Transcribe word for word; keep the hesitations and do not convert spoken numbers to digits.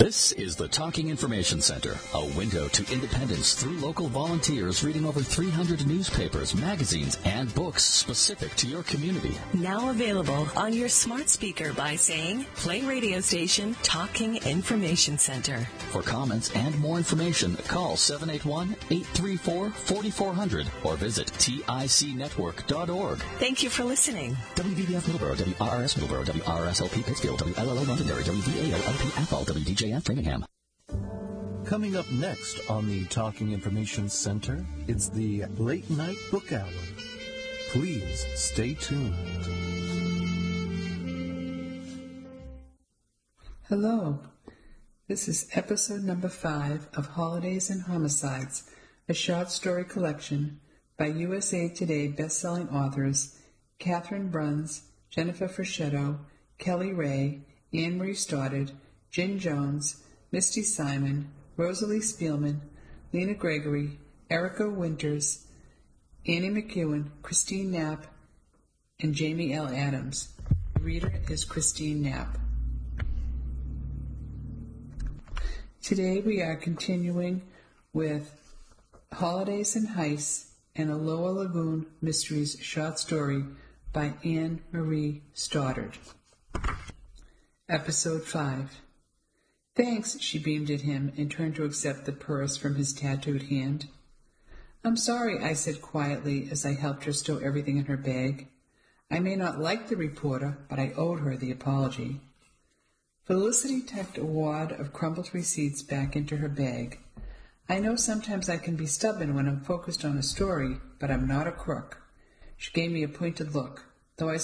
This is the Talking Information Center, a window to independence through local volunteers reading over three hundred newspapers, magazines, and books specific to your community. Now available on your smart speaker by saying, play radio station Talking Information Center. For comments and more information, call seven eight one, eight three four, four four zero zero or visit tic network dot org. Thank you for listening. W V B F Middleborough, W R R S Middleborough, W R R S L P Pittsfield, W L L O Londonderry, W V A L L P Athol, W D J F Framingham. Coming up next on the Talking Information Center, it's the Late Night Book Hour. Please stay tuned. Hello. This is episode number five of Holidays and Homicides, a short story collection by U S A Today bestselling authors Catherine Bruns, Jennifer Fraschetto, Kelly Ray, Anne Marie Stoddard, Jen Jones, Misty Simon, Rosalie Spielman, Lena Gregory, Erica Winters, Annie McEwen, Christine Knapp, and Jamie L. Adams. The reader is Christine Knapp. Today we are continuing with Holidays and Heists and a Lower Lagoon Mysteries short story by Anne Marie Stoddard. Episode five. Thanks, she beamed at him and turned to accept the purse from his tattooed hand. I'm sorry, I said quietly as I helped her stow everything in her bag. I may not like the reporter, but I owed her the apology. Felicity tucked a wad of crumpled receipts back into her bag. I know sometimes I can be stubborn when I'm focused on a story, but I'm not a crook. She gave me a pointed look.